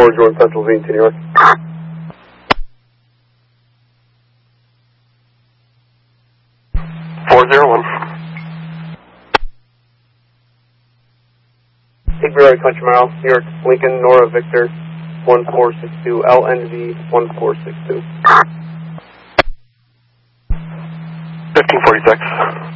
Jordan, Pennsylvania, New York. February Country Mile, New York, Lincoln, Nora, Victor, 1462, LNV 1462. 1546.